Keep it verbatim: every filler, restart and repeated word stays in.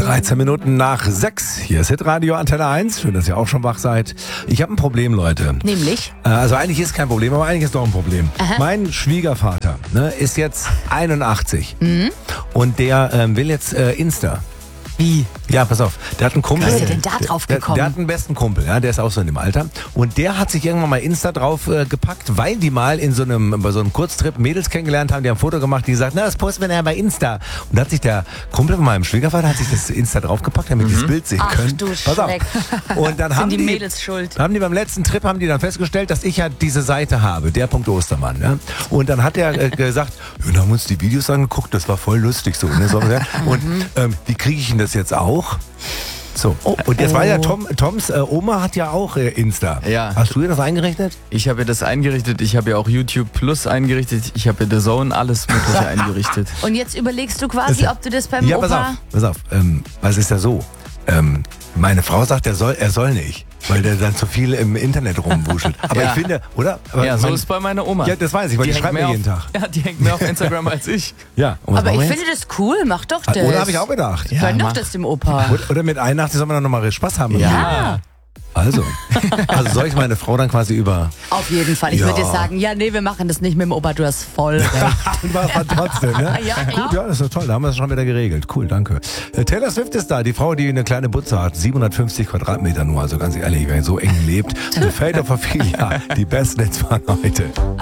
dreizehn Minuten nach sechs. Hier ist Hitradio Antenne eins. Schön, dass ihr auch schon wach seid. Ich habe ein Problem, Leute. Nämlich? Äh, Also eigentlich ist kein Problem, aber eigentlich ist doch ein Problem. Aha. Mein Schwiegervater ne, ist jetzt einundachtzig Mhm. und der ähm, will jetzt äh, Insta. Wie? Ja, pass auf. Der hat einen Kumpel. Wie ist er denn da drauf der, gekommen? der hat einen besten Kumpel, ja, der ist auch so in dem Alter. Und der hat sich irgendwann mal Insta drauf äh, gepackt, weil die mal in so einem, bei so einem Kurztrip Mädels kennengelernt haben, die haben ein Foto gemacht, die gesagt, na, das posten wir ja bei Insta. Und da hat sich der Kumpel von meinem Schwiegervater hat sich das Insta draufgepackt, damit die das Bild sehen Ach können. du Pass auf. Schreck. Und dann Sind haben die die, Mädels schuld? haben die beim letzten Trip haben die dann festgestellt, dass ich ja diese Seite habe, der Punkt Ostermann. Ja? Und dann hat er äh, gesagt, ja, dann haben wir uns die Videos angeguckt, das war voll lustig so. Ne? so und ähm, wie kriege ich denn das jetzt auch? So, und jetzt war ja Tom, Toms äh, Oma hat ja auch äh, Insta. Ja. Hast du ihr das eingerichtet? Ich habe ja das eingerichtet, ich habe ja auch YouTube Plus eingerichtet, ich habe ja The Zone, alles mögliche eingerichtet. Und jetzt überlegst du quasi, Das- ob du das beim Ja, Opa... pass auf, pass auf. Ähm, was ist ja so? Ähm, meine Frau sagt, er soll, er soll nicht, weil der dann zu viel im Internet rumwuschelt. Aber Ja. ich finde, oder? Aber Ja, so mein- ist bei meiner Oma. Ja, das weiß ich, weil die, hängt schreibt mir mehr jeden auf, Tag. Ja, die hängt mehr auf Instagram als ich. Ja. Und was Aber machen ich wir finde das cool, mach doch das. jetzt? Oder habe ich auch gedacht. Ja. Gönn doch mach. das dem Opa. Oder, oder mit einundachtzig soll man dann nochmal Spaß haben. Ja. Also, also soll ich meine Frau dann quasi über... Auf jeden Fall. Ich Ja. würde dir sagen, ja, nee, wir machen das nicht mit dem Opa, du hast voll recht. Und war es dann trotzdem, ne? Ja, klar. Gut, ja, das ist toll. Da haben wir es schon wieder geregelt. Cool, danke. Äh, Taylor Swift ist da, die Frau, die eine kleine Butze hat. siebenhundertfünfzig Quadratmeter nur. Also ganz ehrlich, wer so eng lebt. The Fate of Ophelia, die besten Hits von heute.